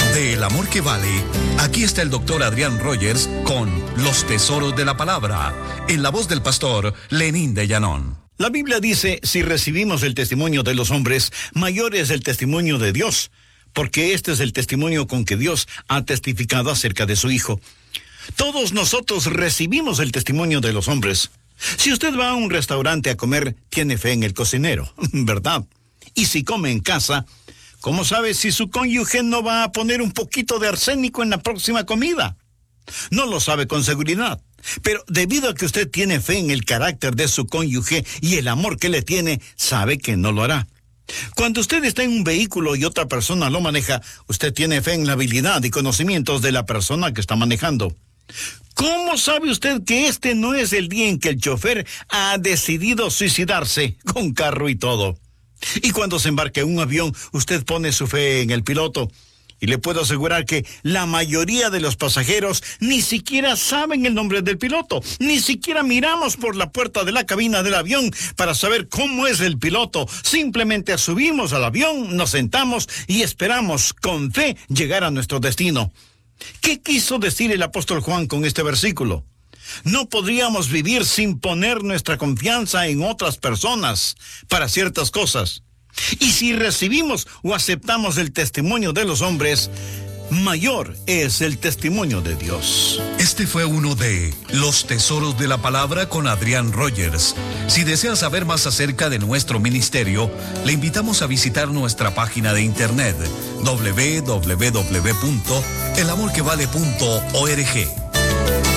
De El Amor que Vale, aquí está el doctor Adrián Rogers con Los Tesoros de la Palabra, en la voz del pastor Lenín de Llanón. La Biblia dice, si recibimos el testimonio de los hombres, mayor es el testimonio de Dios, porque este es el testimonio con que Dios ha testificado acerca de su Hijo. Todos nosotros recibimos el testimonio de los hombres. Si usted va a un restaurante a comer, tiene fe en el cocinero, ¿verdad? Y si come en casa, ¿cómo sabe si su cónyuge no va a poner un poquito de arsénico en la próxima comida? No lo sabe con seguridad, pero debido a que usted tiene fe en el carácter de su cónyuge y el amor que le tiene, sabe que no lo hará. Cuando usted está en un vehículo y otra persona lo maneja, usted tiene fe en la habilidad y conocimientos de la persona que está manejando. ¿Cómo sabe usted que este no es el día en que el chofer ha decidido suicidarse con carro y todo? Y cuando se embarca en un avión, usted pone su fe en el piloto. Y le puedo asegurar que la mayoría de los pasajeros ni siquiera saben el nombre del piloto. Ni siquiera miramos por la puerta de la cabina del avión para saber cómo es el piloto. Simplemente subimos al avión, nos sentamos y esperamos con fe llegar a nuestro destino. ¿Qué quiso decir el apóstol Juan con este versículo? No podríamos vivir sin poner nuestra confianza en otras personas para ciertas cosas. Y si recibimos o aceptamos el testimonio de los hombres, mayor es el testimonio de Dios. Este fue uno de Los Tesoros de la Palabra con Adrián Rogers. Si desea saber más acerca de nuestro ministerio, le invitamos a visitar nuestra página de internet www.elamorquevale.org.